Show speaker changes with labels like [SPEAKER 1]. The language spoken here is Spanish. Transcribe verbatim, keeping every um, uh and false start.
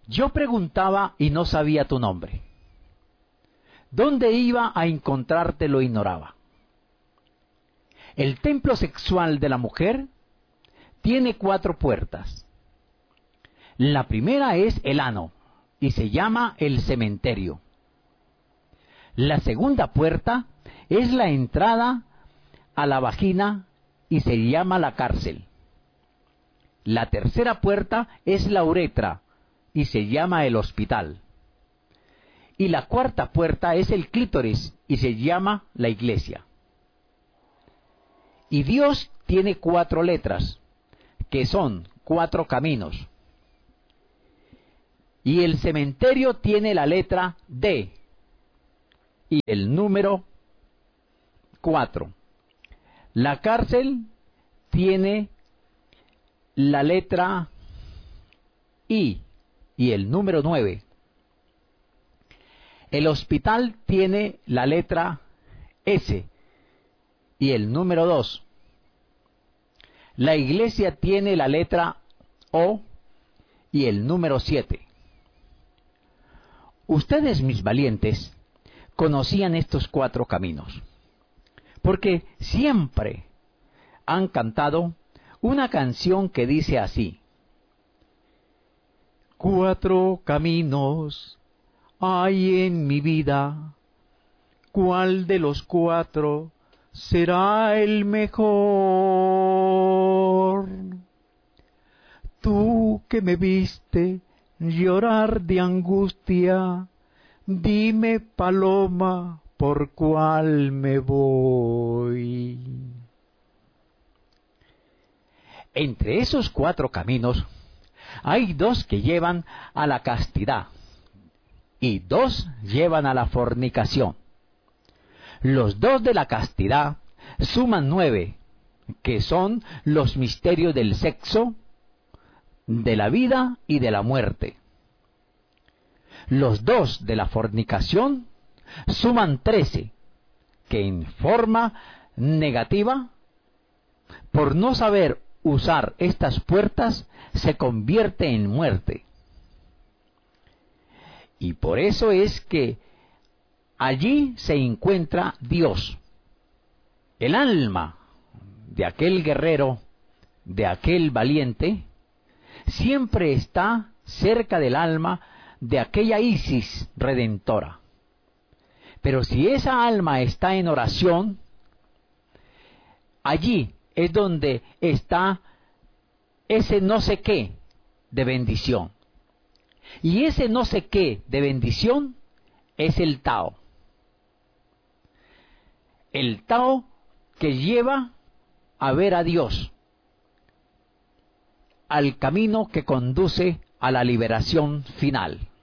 [SPEAKER 1] Yo preguntaba y no sabía tu nombre. ¿Dónde iba a encontrarte lo ignoraba? El templo sexual de la mujer tiene cuatro puertas. La primera es el ano y se llama el cementerio. La segunda puerta es la entrada a la vagina y se llama la cárcel. La tercera puerta es la uretra y se llama el hospital. Y la cuarta puerta es el clítoris y se llama la iglesia. Y Dios tiene cuatro letras, que son cuatro caminos. Y el cementerio tiene la letra D y el número cuatro. La cárcel tiene la letra I y el número nueve. El hospital tiene la letra S y el número dos. La iglesia tiene la letra O y el número siete. Ustedes, mis valientes, conocían estos cuatro caminos, porque siempre han cantado una canción que dice así: cuatro caminos hay en mi vida, ¿cuál de los cuatro será el mejor? Tú que me viste llorar de angustia, dime, paloma, ¿por cuál me voy? Entre esos cuatro caminos hay dos que llevan a la castidad y dos llevan a la fornicación. Los dos de la castidad suman nueve, que son los misterios del sexo, de la vida y de la muerte. Los dos de la fornicación suman trece, que en forma negativa, por no saber usar estas puertas, se convierte en muerte. Y por eso es que allí se encuentra Dios. El alma de aquel guerrero, de aquel valiente, siempre está cerca del alma de aquella Isis redentora. Pero si esa alma está en oración, allí es donde está ese no sé qué de bendición. Y ese no sé qué de bendición es el Tao. El Tao que lleva a ver a Dios, al camino que conduce a la liberación final.